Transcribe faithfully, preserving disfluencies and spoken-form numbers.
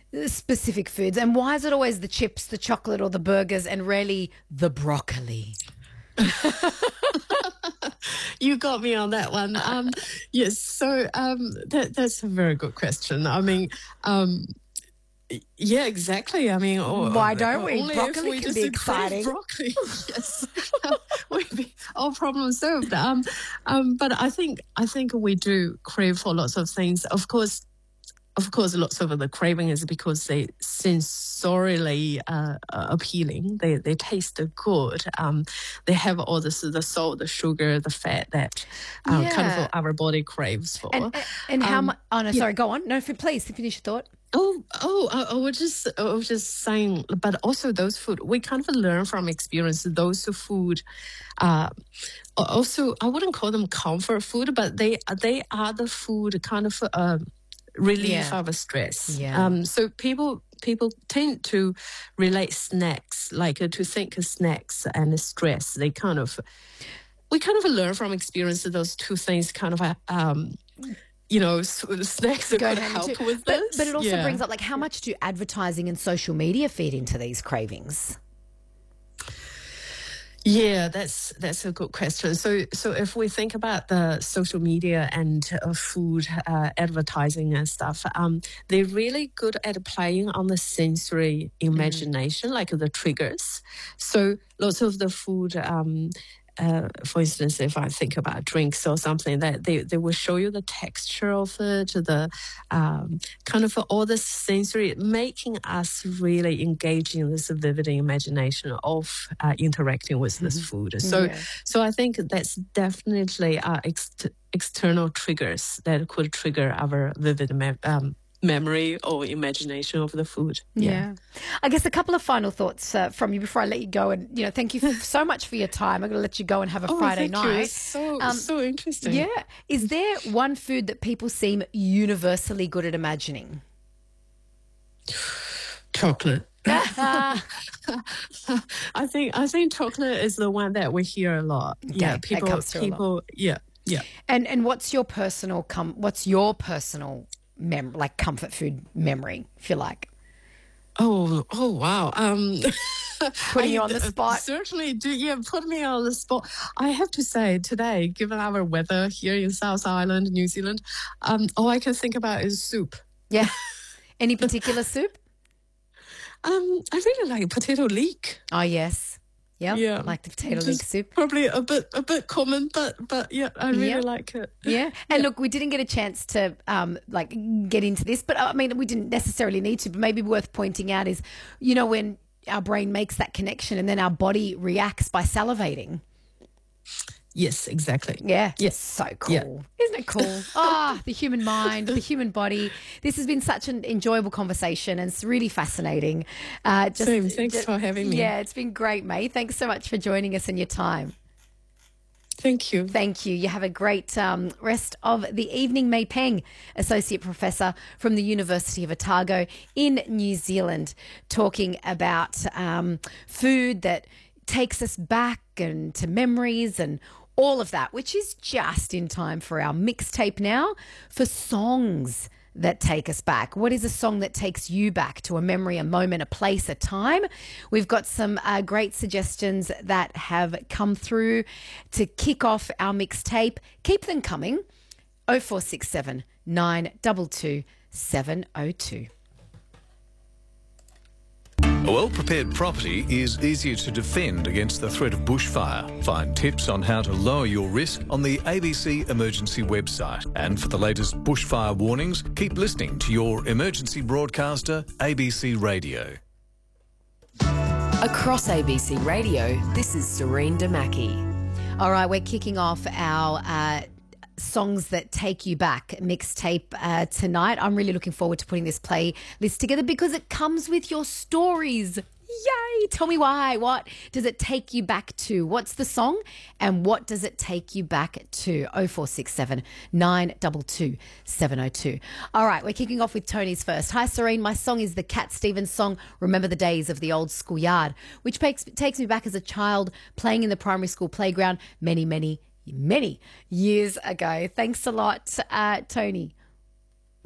specific foods? And why is it always the chips, the chocolate or the burgers and rarely the broccoli? You got me on that one. Um, yes, so um, that, that's a very good question. I mean, um, yeah, exactly. I mean, or, Why don't we? only Broccoli if we can just be crave exciting. Broccoli, yes, we'd be all problem solved. Um, um, but I think I think we do crave for lots of things. Of course, of course, lots of the craving is because they sensorially uh, appealing. They they taste good. Um, they have all this the salt, the sugar, the fat that um, kind Yeah. of our body craves for. And, and how Um, much? Oh no, yeah. sorry. Go on. No, f- please finish your thought. Oh, oh, I, I was just, I was just saying, but also those food, we kind of learn from experience. Those food, uh, also, I wouldn't call them comfort food, but they, they are the food kind of uh, relief Yeah. of stress. Yeah. Um, so people, people tend to relate snacks, like uh, to think snacks and stress. They kind of, we kind of learn from experience that those two things kind of, uh, um, you know, snacks that Go could hand help into- with but, this. but it also Yeah. brings up, like, how much do advertising and social media feed into these cravings? Yeah, that's that's a good question. So, so if we think about the social media and uh, food uh, advertising and stuff, um, they're really good at playing on the sensory imagination, like the triggers. So, lots of the food. Um, Uh, for instance, if I think about drinks or something, that they, they will show you the texture of it, the um, kind of all the sensory, making us really engage in this vivid imagination of uh, interacting with this food. So, Yeah. so I think that's definitely uh, ex- external triggers that could trigger our vivid me- um, memory or imagination of the food. Yeah. I guess a couple of final thoughts uh, from you before I let you go. And, you know, thank you f- so much for your time. I'm going to let you go and have a Oh, Friday thank night. you. It's so, Um, so interesting. Yeah. Is there one food that people seem universally good at imagining? Chocolate. I think I think chocolate is the one that we hear a lot. Yeah, that people comes through a lot. people yeah, yeah. And and what's your personal com- what's your personal mem- like comfort food memory, if you like? Oh, oh wow. Um Putting I, you on the uh, spot. Certainly do yeah, put me on the spot. I have to say today, given our weather here in South Island, New Zealand, um, all I can think about is soup. Yeah. Any particular soup? Um, I really like potato leek. Oh, yes. Yep. Yeah, Like the potato Just leek soup. Probably a bit a bit common, but but yeah, I really Yeah. like it. Yeah. And look, we didn't get a chance to um, like get into this, but I mean, we didn't necessarily need to, but maybe worth pointing out is, you know, when our brain makes that connection and then our body reacts by salivating. Yes, exactly. Yeah. Yes. So cool. Yeah. Isn't it cool? Ah, the human mind, the human body. This has been such an enjoyable conversation and it's really fascinating. Uh, just, Same. Thanks just- for having me. Yeah, it's been great, May. Thanks so much for joining us and your time. Thank you. Thank you. You have a great um, rest of the evening. May Peng, Associate Professor from the University of Otago in New Zealand, talking about um, food that takes us back and to memories and all of that, which is just in time for our mixtape now for songs that take us back. What is a song that takes you back to a memory, a moment, a place, a time? We've got some uh, great suggestions that have come through to kick off our mixtape. Keep them coming. oh four six seven, nine two two, seven oh two. A well-prepared property is easier to defend against the threat of bushfire. Find tips on how to lower your risk on the A B C Emergency website. And for the latest bushfire warnings, keep listening to your emergency broadcaster, A B C Radio. Across A B C Radio, this is Serene Damaki. All right, we're kicking off our uh, songs that take you back mixtape uh, tonight. I'm really looking forward to putting this playlist together because it comes with your stories. Yay! Tell me why. What does it take you back to? What's the song and what does it take you back to? oh four six seven, nine two two, seven oh two. All right, we're kicking off with Tony's first. Hi, Serene. My song is the Cat Stevens song, Remember the Days of the Old Schoolyard, which takes, takes me back as a child playing in the primary school playground many, many, many years ago. Thanks a lot, uh, Tony.